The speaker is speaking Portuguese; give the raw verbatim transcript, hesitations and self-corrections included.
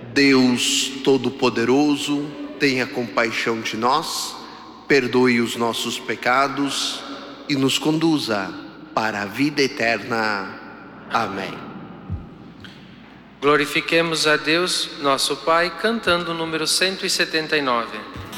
Deus Todo-Poderoso, tenha compaixão de nós, perdoe os nossos pecados e nos conduza para a vida eterna. Amém. Glorifiquemos a Deus, nosso Pai, cantando o número cento e setenta e nove.